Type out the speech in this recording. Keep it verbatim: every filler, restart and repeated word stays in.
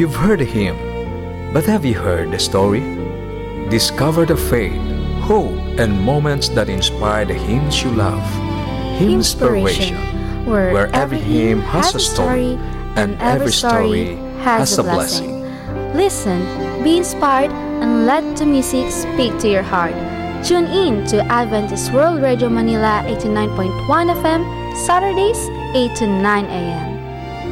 You've heard the hymn, but have you heard the story? Discover the faith, hope, and moments that inspire the hymns you love. Hymnspiration, where every hymn has a story, and every story has a blessing. Listen, be inspired, and let the music speak to your heart. Tune in to Adventist World Radio Manila eighty-nine point one F M, Saturdays, eight to nine a m